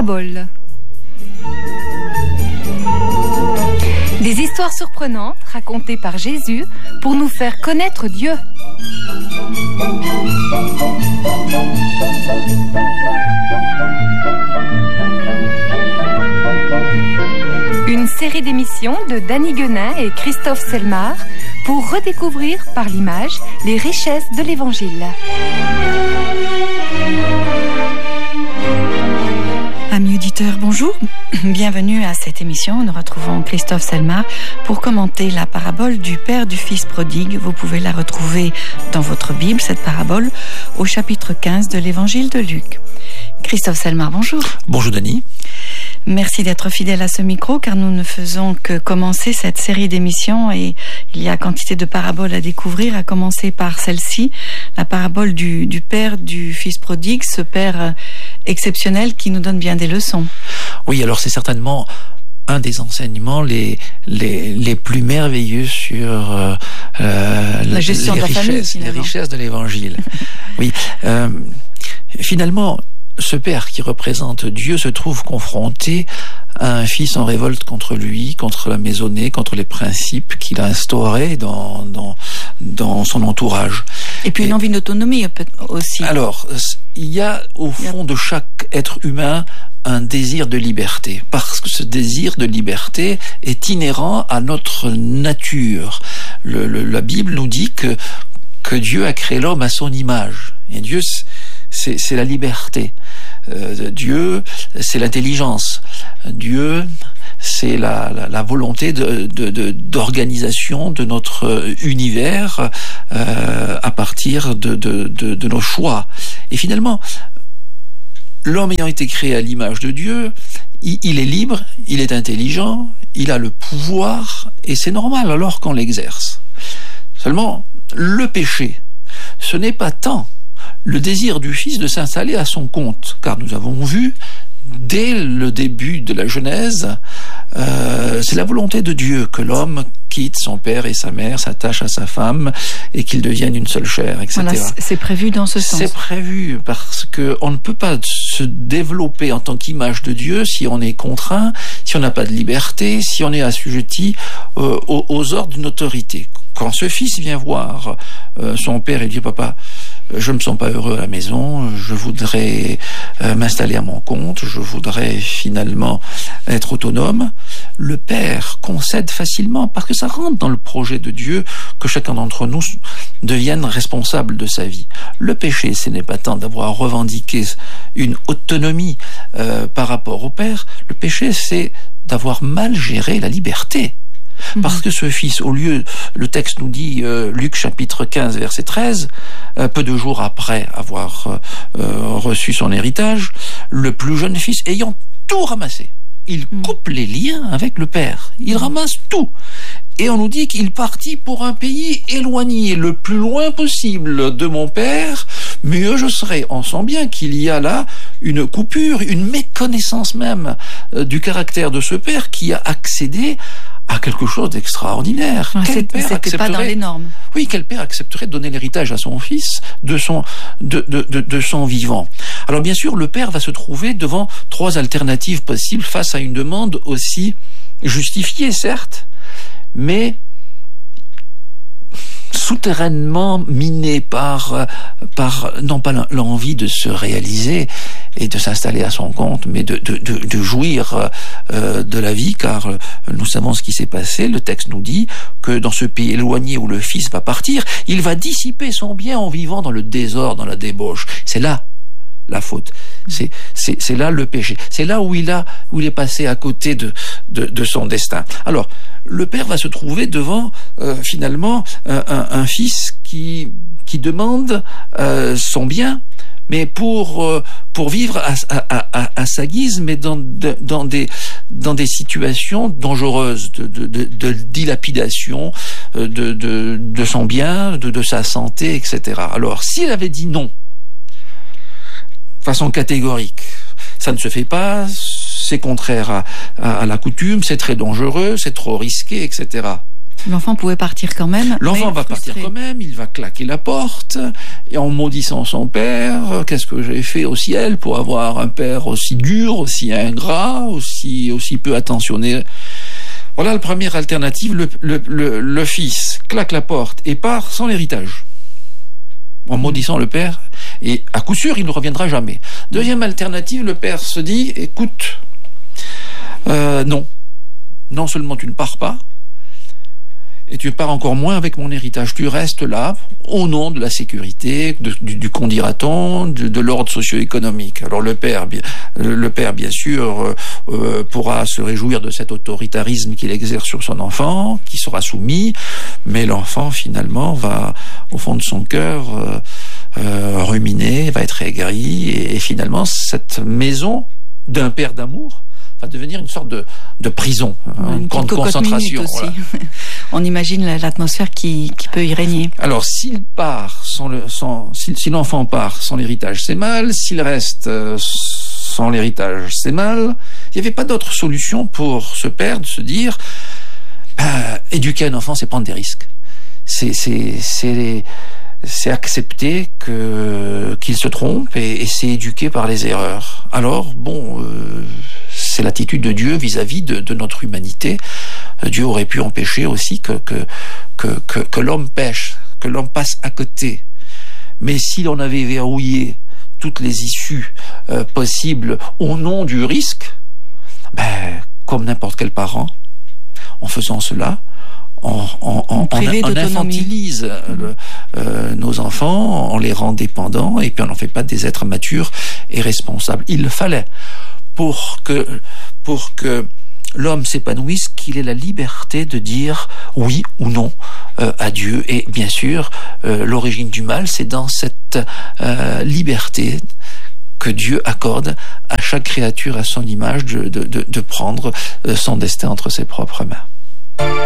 Paraboles. Des histoires surprenantes racontées par Jésus pour nous faire connaître Dieu. Une série d'émissions de Danny Guenin et Christophe Selmar pour redécouvrir par l'image les richesses de l'Évangile. Amis auditeurs, bonjour. Bienvenue à cette émission. Nous retrouvons Christophe Selmar pour commenter la parabole du Père du Fils prodigue. Vous pouvez la retrouver dans votre Bible, cette parabole, au chapitre 15 de l'Évangile de Luc. Christophe Selmar, bonjour. Bonjour Dany. Merci d'être fidèle à ce micro car nous ne faisons que commencer cette série d'émissions et il y a quantité de paraboles à découvrir, à commencer par celle-ci, la parabole du Père du Fils prodigue, ce Père exceptionnel qui nous donne bien des leçons. Oui, alors c'est certainement un des enseignements les plus merveilleux sur la gestion de la famille, les richesses de l'Évangile. Oui, finalement, ce père qui représente Dieu se trouve confronté à un fils en révolte contre lui, contre la maisonnée, contre les principes qu'il a instaurés dans son entourage. Et puis une envie d'autonomie aussi. Alors, il y a au fond de chaque être humain un désir de liberté, parce que ce désir de liberté est inhérent à notre nature. La Bible nous dit que Dieu a créé l'homme à son image. Et Dieu, c'est la liberté. Dieu, c'est l'intelligence. Dieu, c'est la volonté d'organisation de notre univers à partir de nos choix. Et finalement, l'homme ayant été créé à l'image de Dieu, il est libre, il est intelligent, il a le pouvoir, et c'est normal alors qu'on l'exerce. Seulement, le péché, ce n'est pas tant le désir du Fils de s'installer à son compte, car nous avons vu, dès le début de la Genèse, c'est la volonté de Dieu que l'homme quitte son père et sa mère, s'attache à sa femme et qu'ils deviennent une seule chair, etc. Voilà, c'est prévu dans ce sens. C'est prévu parce qu'on ne peut pas se développer en tant qu'image de Dieu si on est contraint, si on n'a pas de liberté, si on est assujetti aux ordres d'une autorité. Quand ce fils vient voir son père et dit « Papa, je ne me sens pas heureux à la maison, je voudrais m'installer à mon compte, je voudrais finalement être autonome », le père concède facilement parce que ça rentre dans le projet de Dieu que chacun d'entre nous devienne responsable de sa vie. Le péché, ce n'est pas tant d'avoir revendiqué une autonomie par rapport au père, le péché, c'est d'avoir mal géré la liberté. Parce que ce fils, au lieu, le texte nous dit, Luc chapitre 15, verset 13, peu de jours après avoir reçu son héritage, le plus jeune fils, ayant tout ramassé, il coupe les liens avec le père. Il ramasse tout. Et on nous dit qu'il partit pour un pays éloigné, le plus loin possible de mon père, mieux je serai. On sent bien qu'il y a là une coupure, une méconnaissance même du caractère de ce père qui a accédé à quelque chose d'extraordinaire. C'était pas dans les normes. Oui, quel père accepterait de donner l'héritage à son fils de son vivant? Alors bien sûr, le père va se trouver devant trois alternatives possibles face à une demande aussi justifiée, certes, mais souterrainement minée par non pas l'envie de se réaliser et de s'installer à son compte, mais de jouir de la vie, car nous savons ce qui s'est passé. Le texte nous dit que dans ce pays éloigné où le fils va partir, il va dissiper son bien en vivant dans le désordre, dans la débauche. C'est là la faute. C'est là le péché. C'est là où il est passé à côté de son destin. Alors, le père va se trouver devant finalement un fils qui demande son bien, mais pour vivre à sa guise, mais dans des situations dangereuses de dilapidation de son bien, de sa santé, etc. Alors, s'il avait dit non, façon catégorique, ça ne se fait pas, c'est contraire à la coutume, c'est très dangereux, c'est trop risqué, etc. L'enfant pouvait partir quand même. L'enfant va partir quand même, il va claquer la porte, et en maudissant son père, qu'est-ce que j'ai fait au ciel pour avoir un père aussi dur, aussi ingrat, aussi peu attentionné. Voilà la première alternative, le fils claque la porte et part sans l'héritage, en maudissant le père, et à coup sûr il ne reviendra jamais. Deuxième alternative, le père se dit, écoute, non seulement tu ne pars pas, et tu pars encore moins avec mon héritage. Tu restes là au nom de la sécurité, du qu'en dira-t-on, de l'ordre socio-économique. Alors le père, bien sûr, pourra se réjouir de cet autoritarisme qu'il exerce sur son enfant, qui sera soumis, mais l'enfant finalement va, au fond de son cœur, ruminer, va être aigri, et finalement cette maison d'un père d'amour va devenir une sorte de prison, une camp de concentration. Voilà. On imagine l'atmosphère qui peut y régner. Alors, si l'enfant part sans l'héritage, c'est mal. S'il reste sans l'héritage, c'est mal. Il n'y avait pas d'autre solution pour ce père de se dire, éduquer un enfant, c'est prendre des risques. C'est accepter qu'il se trompe et c'est éduquer par les erreurs. Alors, c'est l'attitude de Dieu vis-à-vis de notre humanité. Dieu aurait pu empêcher aussi que l'homme pêche, que l'homme passe à côté. Mais si l'on avait verrouillé toutes les issues possibles au nom du risque, comme n'importe quel parent, en faisant cela, on infantilise nos enfants, on les rend dépendants, et puis on n'en fait pas des êtres matures et responsables. Il le fallait pour que l'homme s'épanouisse, qu'il ait la liberté de dire oui ou non à Dieu. Et bien sûr, l'origine du mal, c'est dans cette liberté que Dieu accorde à chaque créature à son image de prendre son destin entre ses propres mains.